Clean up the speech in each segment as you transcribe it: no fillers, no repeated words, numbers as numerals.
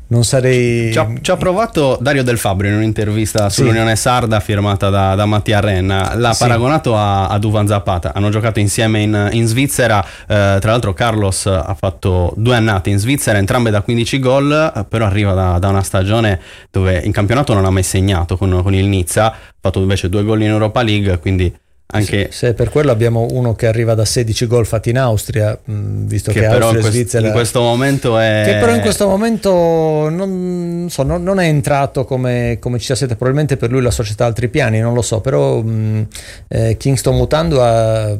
non sarei... Ci ha provato Dario Del Fabbro in un'intervista sull'Unione Sarda firmata da Mattia Renna, l'ha paragonato a Duvan Zapata. Hanno giocato insieme in Svizzera, tra l'altro Carlos ha fatto 2 annate in Svizzera, entrambe da 15 gol, però arriva da una stagione dove in campionato non ha mai segnato con il Nizza, ha fatto invece 2 gol in Europa League, quindi anche se per quello abbiamo uno che arriva da 16 gol fatti in Austria, visto che Austria e Svizzera in questo momento che però in questo momento non è entrato come ci sia stato, probabilmente per lui la società ha altri piani, non lo so, però Kingston Mutandua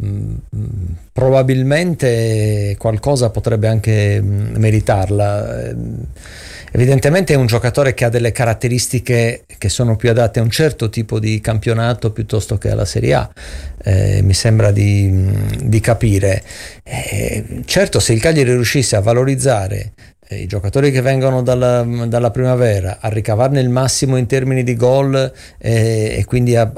probabilmente qualcosa potrebbe anche meritarla. Evidentemente è un giocatore che ha delle caratteristiche che sono più adatte a un certo tipo di campionato piuttosto che alla Serie A, mi sembra di capire. Certo, se il Cagliari riuscisse a valorizzare i giocatori che vengono dalla primavera, a ricavarne il massimo in termini di gol e quindi a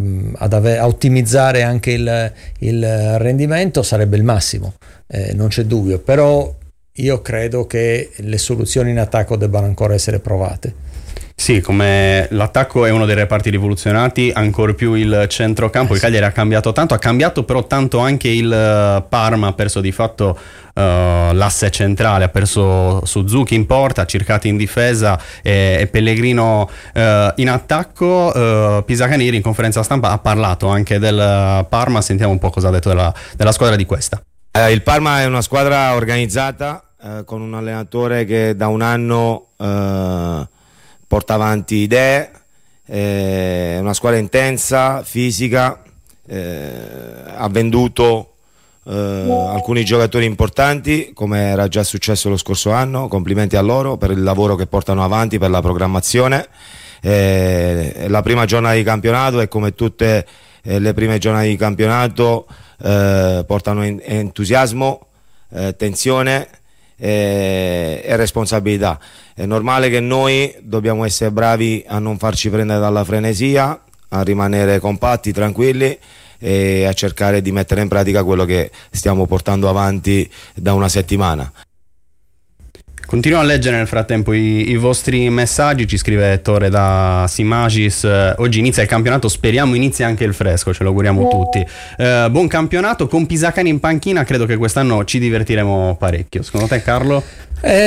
ottimizzare anche il rendimento, sarebbe il massimo, non c'è dubbio, però io credo che le soluzioni in attacco debbano ancora essere provate. Sì, come l'attacco è uno dei reparti rivoluzionati, ancor più il centrocampo. Il Cagliari ha cambiato tanto, ha cambiato però tanto anche il Parma, ha perso di fatto l'asse centrale, ha perso Suzuki in porta, Circati in difesa e Pellegrino in attacco. Pisacane in conferenza stampa ha parlato anche del Parma, sentiamo un po' cosa ha detto della squadra di questa. Il Parma è una squadra organizzata, con un allenatore che da un anno porta avanti idee, è una squadra intensa, fisica, ha venduto alcuni giocatori importanti, come era già successo lo scorso anno. Complimenti a loro per il lavoro che portano avanti, per la programmazione. La prima giornata di campionato, e come tutte le prime giornate di campionato, portano entusiasmo, tensione e responsabilità. È normale che noi dobbiamo essere bravi a non farci prendere dalla frenesia, a rimanere compatti, tranquilli e a cercare di mettere in pratica quello che stiamo portando avanti da una settimana. Continuo a leggere nel frattempo i vostri messaggi. Ci scrive Ettore da Simagis: oggi inizia il campionato, speriamo inizi anche il fresco, ce lo auguriamo tutti. Buon campionato con Pisacane in panchina, credo che quest'anno ci divertiremo parecchio. Secondo te, Carlo?